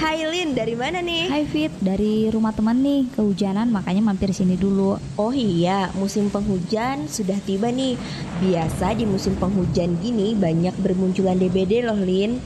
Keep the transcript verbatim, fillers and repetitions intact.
Hai Lin, dari mana nih? Hai Fit, dari rumah teman nih, kehujanan makanya mampir sini dulu. Oh iya, musim penghujan sudah tiba nih. Biasa di musim penghujan gini banyak bermunculan D B D loh Lin.